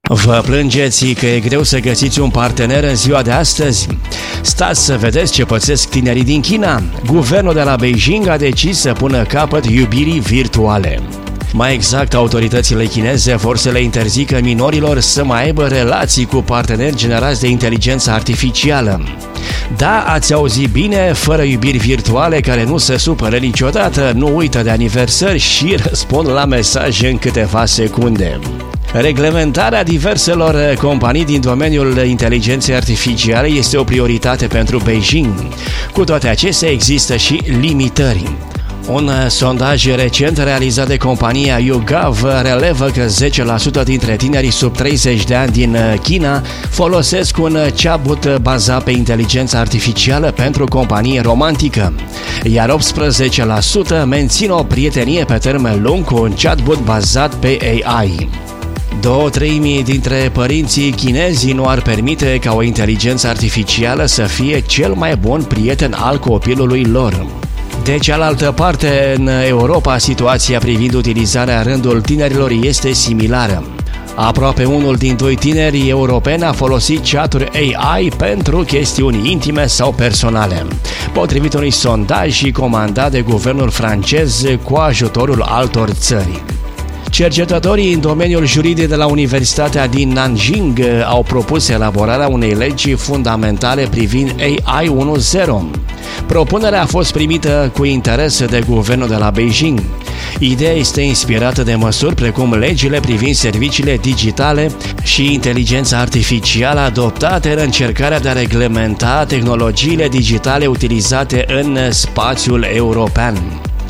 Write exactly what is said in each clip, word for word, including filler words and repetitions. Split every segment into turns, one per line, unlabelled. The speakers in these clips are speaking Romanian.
Vă plângeți că e greu să găsiți un partener în ziua de astăzi? Stați să vedeți ce pățesc tinerii din China. Guvernul de la Beijing a decis să pună capăt iubirii virtuale. Mai exact, autoritățile chineze vor să le interzică minorilor să mai aibă relații cu parteneri generați de inteligență artificială. Da, ați auzit bine, fără iubiri virtuale care nu se supără niciodată, nu uită de aniversări și răspund la mesaje în câteva secunde. Reglementarea diverselor companii din domeniul inteligenței artificiale este o prioritate pentru Beijing. Cu toate acestea, există și limitări. Un sondaj recent realizat de compania YouGov relevă că zece la sută dintre tinerii sub treizeci de ani din China folosesc un chatbot bazat pe inteligența artificială pentru companie romantică, iar optsprezece la sută mențin o prietenie pe termen lung cu un chatbot bazat pe A I. Două treimi dintre părinții chinezi nu ar permite ca o inteligență artificială să fie cel mai bun prieten al copilului lor. De cealaltă parte, în Europa, situația privind utilizarea în rândul tinerilor este similară. Aproape unul din doi tineri europeni a folosit chaturi A I pentru chestiuni intime sau personale, potrivit unui sondaj comandat de guvernul francez cu ajutorul altor țări. Cercetătorii în domeniul juridic de la Universitatea din Nanjing au propus elaborarea unei legi fundamentale privind A I unu punct zero. Propunerea a fost primită cu interes de guvernul de la Beijing. Ideea este inspirată de măsuri precum legile privind serviciile digitale și inteligența artificială adoptate în încercarea de a reglementa tehnologiile digitale utilizate în spațiul european.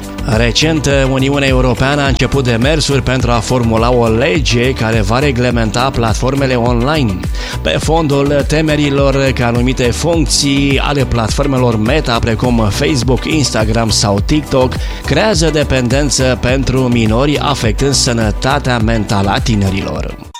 Recent, Uniunea Europeană a început demersuri pentru a formula o lege care va reglementa platformele online, pe fondul temerilor că anumite funcții ale platformelor Meta, precum Facebook, Instagram sau TikTok, creează dependență pentru minori, afectând sănătatea mentală a tinerilor.